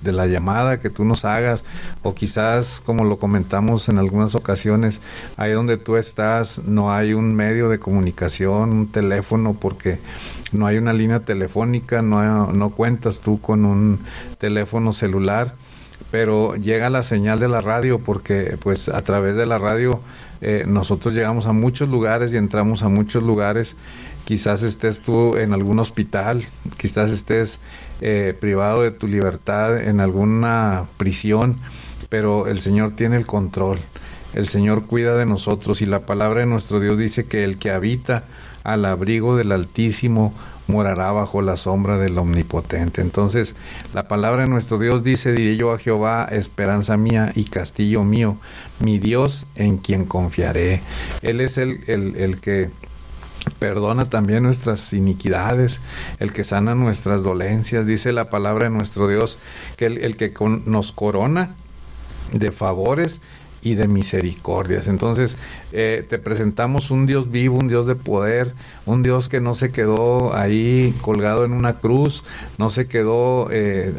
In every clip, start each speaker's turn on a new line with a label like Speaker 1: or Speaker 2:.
Speaker 1: de la llamada que tú nos hagas, o quizás, como lo comentamos en algunas ocasiones, ahí donde tú estás no hay un medio de comunicación, un teléfono, porque no hay una línea telefónica, no cuentas tú con un teléfono celular, pero llega la señal de la radio, porque pues a través de la radio nosotros llegamos a muchos lugares y entramos a muchos lugares. Quizás estés tú en algún hospital, quizás estés privado de tu libertad en alguna prisión, pero el Señor tiene el control, el Señor cuida de nosotros, y la palabra de nuestro Dios dice que el que habita al abrigo del Altísimo morará bajo la sombra del Omnipotente. Entonces, la palabra de nuestro Dios dice: diré yo a Jehová, esperanza mía y castillo mío, mi Dios en quien confiaré. Él es el que perdona también nuestras iniquidades, el que sana nuestras dolencias. Dice la palabra de nuestro Dios que el que nos corona de favores y de misericordias. Entonces te presentamos un Dios vivo, un Dios de poder, un Dios que no se quedó ahí colgado en una cruz, no se quedó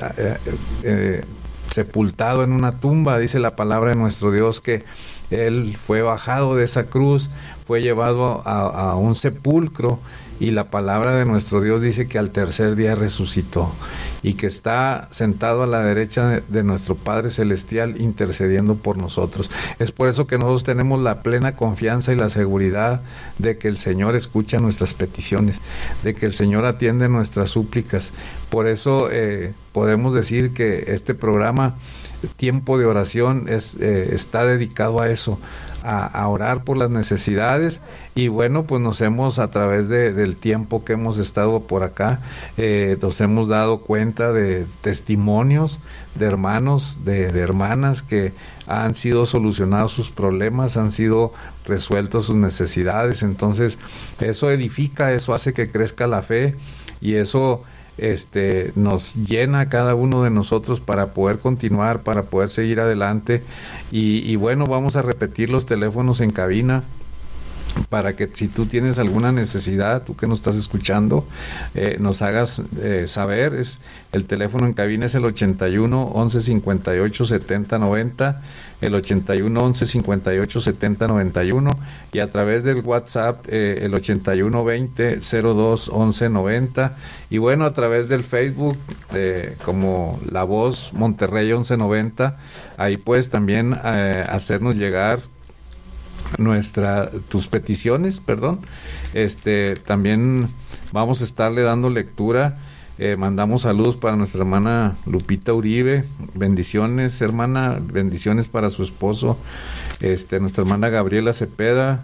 Speaker 1: sepultado en una tumba. Dice la palabra de nuestro Dios que Él fue bajado de esa cruz, fue llevado a un sepulcro, y la palabra de nuestro Dios dice que al tercer día resucitó, y que está sentado a la derecha de nuestro Padre Celestial intercediendo por nosotros. Es por eso que nosotros tenemos la plena confianza y la seguridad de que el Señor escucha nuestras peticiones, de que el Señor atiende nuestras súplicas. Por eso podemos decir que este programa, Tiempo de Oración, está dedicado a eso, a orar por las necesidades. Y bueno, pues nos hemos, a través del tiempo que hemos estado por acá, nos hemos dado cuenta de testimonios de hermanos, de hermanas que han sido solucionados sus problemas, han sido resueltos sus necesidades. Entonces eso edifica, eso hace que crezca la fe, y eso nos llena a cada uno de nosotros para poder continuar, para poder seguir adelante. Y bueno, vamos a repetir los teléfonos en cabina para que, si tú tienes alguna necesidad, tú que nos estás escuchando, nos hagas saber. El teléfono en cabina es el 81 11 58 70 90, el 81 11 58 70 91, y a través del WhatsApp el 81 20 02 11 90, y bueno, a través del Facebook como La Voz Monterrey 1190, ahí puedes también hacernos llegar tus peticiones, también vamos a estarle dando lectura. Mandamos saludos para nuestra hermana Lupita Uribe, bendiciones, hermana, bendiciones para su esposo, nuestra hermana Gabriela Cepeda,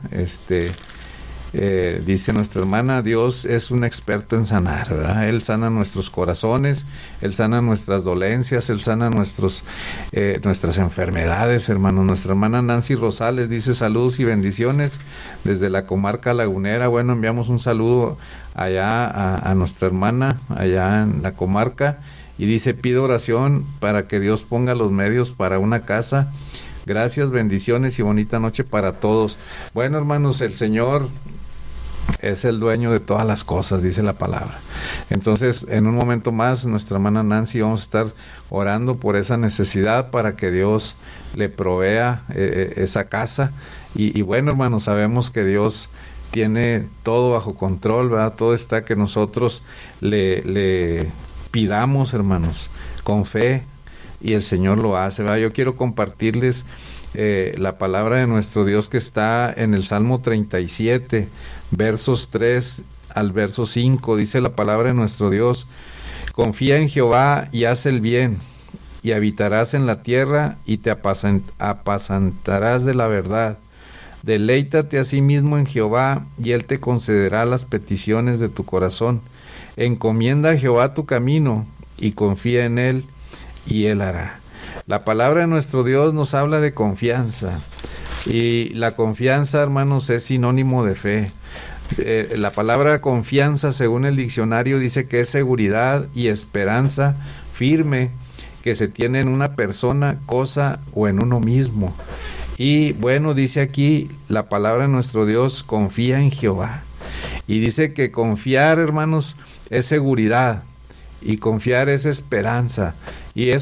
Speaker 1: dice nuestra hermana: Dios es un experto en sanar, ¿verdad? Él sana nuestros corazones, Él sana nuestras dolencias, Él sana nuestras enfermedades, hermano. Nuestra hermana Nancy Rosales dice: saludos y bendiciones desde la comarca lagunera. Bueno, enviamos un saludo allá a nuestra hermana allá en la comarca, y dice: pido oración para que Dios ponga los medios para una casa. Gracias, bendiciones y bonita noche para todos. Bueno, hermanos, el Señor es el dueño de todas las cosas, dice la palabra. Entonces, en un momento más, nuestra hermana Nancy, vamos a estar orando por esa necesidad para que Dios le provea esa casa. Y bueno, hermanos, sabemos que Dios tiene todo bajo control, ¿verdad? Todo está que nosotros le pidamos, hermanos, con fe, y el Señor lo hace, ¿verdad? Yo quiero compartirles la palabra de nuestro Dios que está en el Salmo 37, versos 3 al verso 5. Dice la palabra de nuestro Dios: confía en Jehová y haz el bien, y habitarás en la tierra, y te apacentarás de la verdad. Deleítate a sí mismo en Jehová, y Él te concederá las peticiones de tu corazón. Encomienda a Jehová tu camino, y confía en Él, y Él hará. La palabra de nuestro Dios nos habla de confianza, y la confianza, hermanos, es sinónimo de fe. La palabra confianza, según el diccionario, dice que es seguridad y esperanza firme que se tiene en una persona, cosa o en uno mismo. Y bueno, dice aquí la palabra de nuestro Dios: confía en Jehová. Y dice que confiar, hermanos, es seguridad, y confiar es esperanza, y es